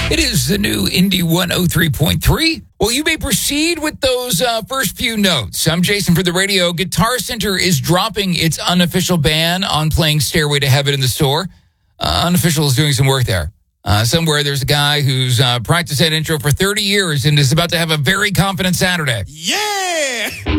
It is the new Indy 103.3. Well, you may proceed with those first few notes. I'm Jason for the radio. Guitar Center is dropping its unofficial ban on playing Stairway to Heaven in the store. Unofficial is doing some work there. Somewhere there's a guy who's practiced that intro for 30 years and is about to have a very confident Saturday. Yeah!